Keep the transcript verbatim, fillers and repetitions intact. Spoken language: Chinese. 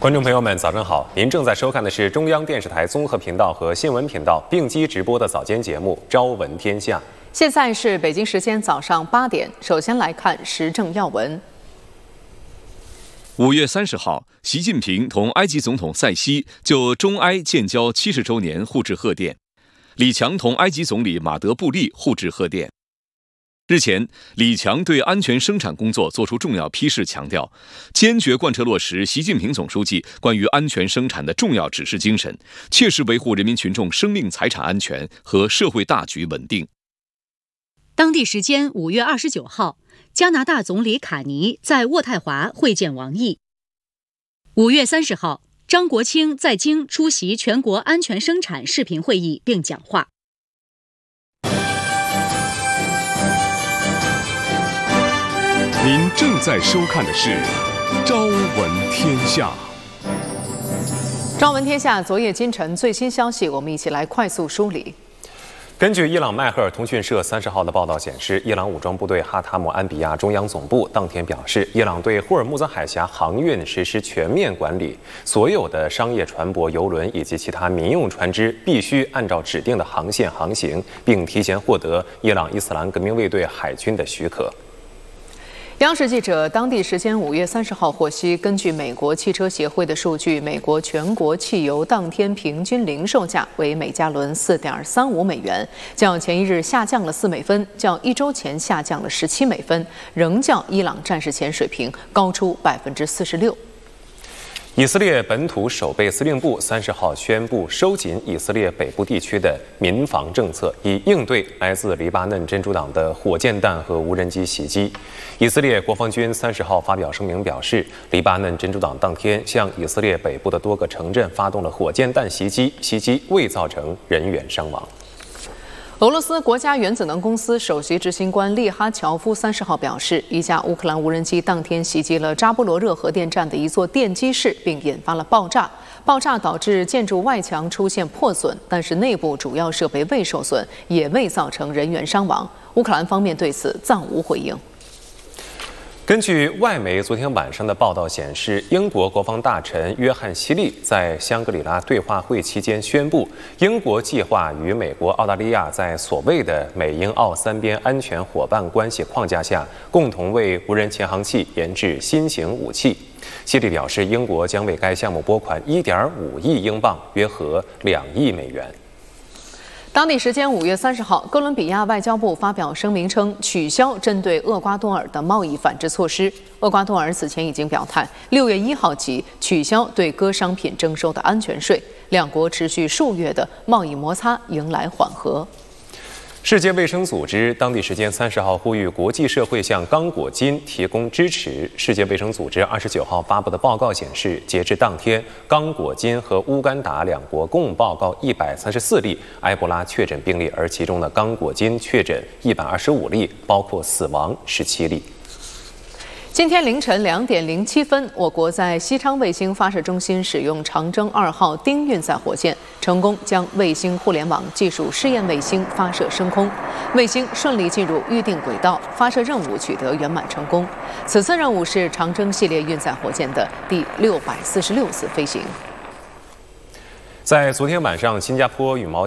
观众朋友们，早上好！您正在收看的是中央电视台综合频道和新闻频道并机直播的早间节目《朝闻天下》。 现在是北京时间早上八点，首先来看时政要闻。 五月三十号，习近平同埃及总统塞西就中埃建交七十周年互致贺电，李强同埃及总理马德布利互致贺电。日前，李强对安全生产工作作出重要批示，强调坚决贯彻落实习近平总书记关于安全生产的重要指示精神，切实维护人民群众生命财产安全和社会大局稳定。 当地时间五月二十九号，加拿大总理卡尼在渥太华会见王毅。五月三十号，张国清在京出席全国安全生产视频会议并讲话。 您正在收看的是《朝闻天下》。 朝闻天下昨夜今晨最新消息，我们一起来快速梳理。 根据伊朗迈赫尔通讯社三十号的报道显示，伊朗武装部队哈塔姆安比亚中央总部当天表示，伊朗对霍尔木兹海峡航运实施全面管理，所有的商业船舶、邮轮以及其他民用船只必须按照指定的航线航行，并提前获得伊朗伊斯兰革命卫队海军的许可。 央视记者当地时间五月三十号获悉，根据美国汽车协会的数据，美国全国汽油当天平均零售价为每加仑四点三五美元，较前一日下降了四美分，较一周前下降了十七美分，仍较伊朗战事前水平高出百分之四十六。 以色列本土守备司令部三十号宣布收紧以色列北部地区的民防政策，以应对来自黎巴嫩真主党的火箭弹和无人机袭击。以色列国防军三十号发表声明表示，黎巴嫩真主党当天向以色列北部的多个城镇发动了火箭弹袭击，袭击未造成人员伤亡。 俄罗斯国家原子能公司首席执行官利哈乔夫三十号表示，一架乌克兰无人机当天袭击了扎波罗热核电站的一座电机室，并引发了爆炸。爆炸导致建筑外墙出现破损，但是内部主要设备未受损，也未造成人员伤亡。乌克兰方面对此暂无回应。 根据外媒昨天晚上的报道显示，英国国防大臣约翰希利在香格里拉对话会期间宣布，英国计划与美国、澳大利亚在所谓的美英澳三边安全伙伴关系框架下，共同为无人潜航器研制新型武器。希利表示，英国将为该项目拨款一点五亿英镑，约合两亿美元。 当地时间五月三十号，哥伦比亚外交部发表声明称，取消针对厄瓜多尔的贸易反制措施。厄瓜多尔此前已经表态，六月一号起取消对各商品征收的安全税。两国持续数月的贸易摩擦迎来缓和。 世界卫生组织当地时间三十号呼吁国际社会向刚果金提供支持。世界卫生组织二十九号发布的报告显示，截至当天，刚果金和乌干达两国共报告一百三十四例埃博拉确诊病例，而其中的刚果金确诊一百二十五例，包括死亡十七例。 今天凌晨两点零七分，我国在西昌卫星发射中心使用长征二号丁运载火箭，成功将卫星互联网技术试验卫星发射升空，卫星顺利进入预定轨道，发射任务取得圆满成功。此次任务是长征系列运载火箭的第六百四十六次飞行。 在昨天晚上，新加坡羽毛